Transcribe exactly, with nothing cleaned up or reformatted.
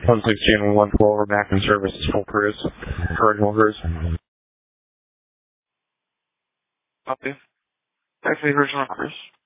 one sixteen and one twelve are back in service. Full cruise. Original cruise. Copy. Back to the original cruise.